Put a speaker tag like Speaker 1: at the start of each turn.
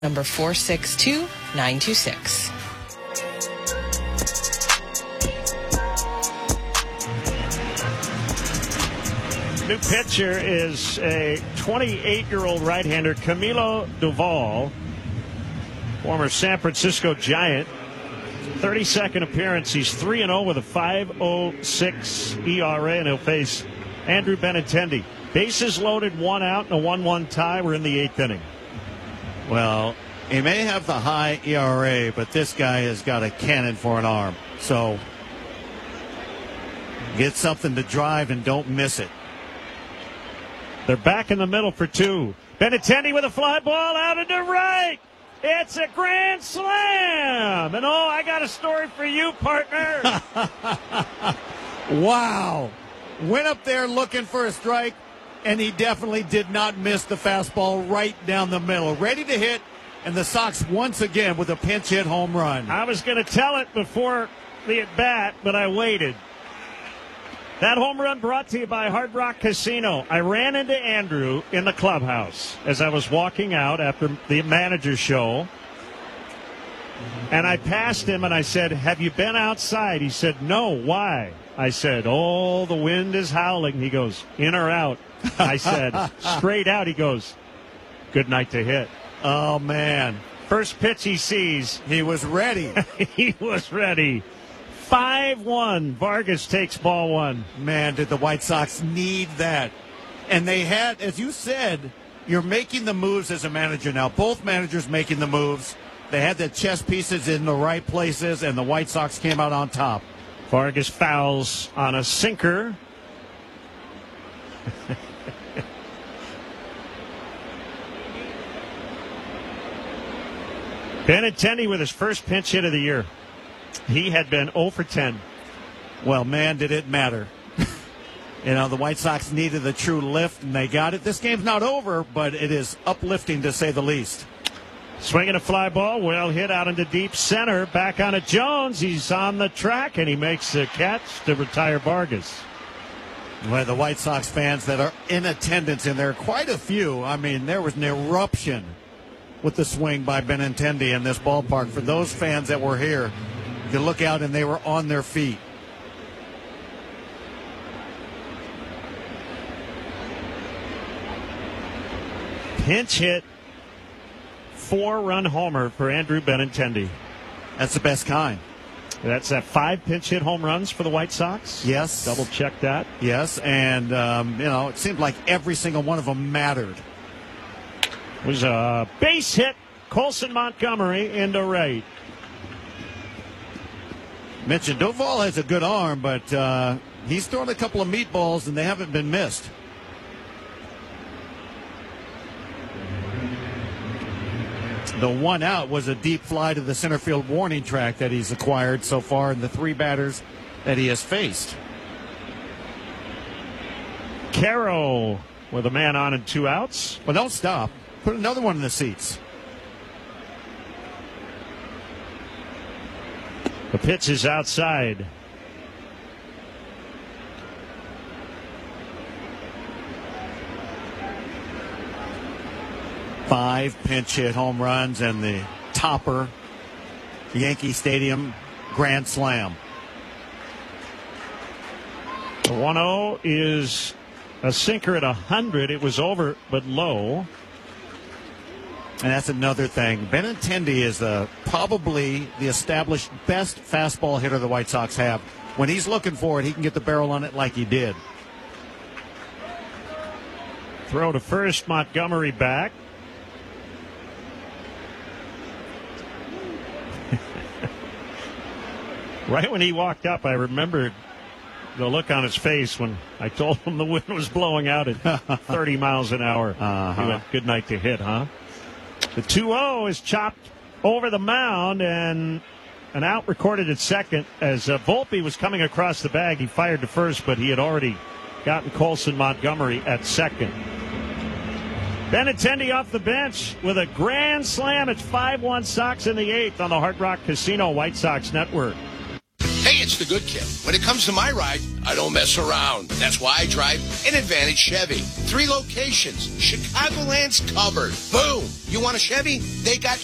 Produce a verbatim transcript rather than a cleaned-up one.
Speaker 1: number four six two nine two six.
Speaker 2: New pitcher is a twenty-eight-year-old right-hander, Camilo Doval, former San Francisco Giant. thirty-second appearance. He's three and oh with a five oh six E R A, and he'll face Andrew Benintendi. Bases loaded, one out, and a one one tie. We're in the eighth inning.
Speaker 3: Well, he may have the high E R A, but this guy has got a cannon for an arm. So get something to drive and don't miss it.
Speaker 2: They're back in the middle for two. Benintendi with a fly ball out into right. It's a grand slam. And, oh, I got a story for you, partner.
Speaker 3: Wow. Went up there looking for a strike, and he definitely did not miss the fastball right down the middle. Ready to hit, and the Sox once again with a pinch hit home run.
Speaker 2: I was going to tell it before the at-bat, but I waited. That home run brought to you by Hard Rock Casino. I ran into Andrew in the clubhouse as I was walking out after the manager's show. And I passed him and I said, "Have you been outside?" He said, "No, why?" I said, "Oh, the wind is howling." He goes, "In or out?" I said, "Straight out." He goes, "Good night to hit."
Speaker 3: Oh, man.
Speaker 2: First pitch he sees.
Speaker 3: He was ready.
Speaker 2: He was ready. five one. Vargas takes ball one.
Speaker 3: Man, did the White Sox need that. And they had, as you said, you're making the moves as a manager now. Both managers making the moves. They had the chess pieces in the right places, and the White Sox came out on top.
Speaker 2: Vargas fouls on a sinker. Benintendi with his first pinch hit of the year. He had been oh for ten.
Speaker 3: Well, man, did it matter. You know, the White Sox needed a true lift, and they got it. This game's not over, but it is uplifting to say the least.
Speaker 2: Swinging a fly ball, well hit out into deep center. Back on it, Jones. He's on the track, and he makes a catch to retire Vargas.
Speaker 3: Well, the White Sox fans that are in attendance, and there are quite a few. I mean, there was an eruption with the swing by Benintendi in this ballpark. For those fans that were here, you look out, and they were on their feet.
Speaker 2: Pinch hit, four-run homer for Andrew Benintendi.
Speaker 3: That's the best kind.
Speaker 2: That's that five pinch hit home runs for the White Sox.
Speaker 3: Yes.
Speaker 2: Double check that.
Speaker 3: Yes, and, um, you know, it seemed like every single one of them mattered.
Speaker 2: It was a base hit, Colson Montgomery into right.
Speaker 3: Mentioned Doval has a good arm, but uh, he's thrown a couple of meatballs, and they haven't been missed. The one out was a deep fly to the center field warning track that he's acquired so far in the three batters that he has faced.
Speaker 2: Caro with a man on and two outs.
Speaker 3: Well, don't stop. Put another one in the seats.
Speaker 2: The pitch is outside.
Speaker 3: Five pinch hit home runs and the topper, Yankee Stadium grand slam.
Speaker 2: The one oh is a sinker at one hundred. It was over but low.
Speaker 3: And that's another thing. Benintendi is uh, probably the established best fastball hitter the White Sox have. When he's looking for it, he can get the barrel on it like he did.
Speaker 2: Throw to first, Montgomery back. Right when he walked up, I remembered the look on his face when I told him the wind was blowing out at thirty miles an hour.
Speaker 3: Uh-huh.
Speaker 2: He went, "Good night to hit, huh?" The two oh is chopped over the mound, and an out recorded at second. As uh, Volpe was coming across the bag, he fired to first, but he had already gotten Colson Montgomery at second. Benintendi off the bench with a grand slam. It's five one Sox in the eighth on the Hard Rock Casino White Sox Network.
Speaker 4: Hey, it's It's the good kid. When it comes to my ride, I don't mess around. That's why I drive an Advantage Chevy. Three locations. Chicagoland's covered. Boom. You want a Chevy? They got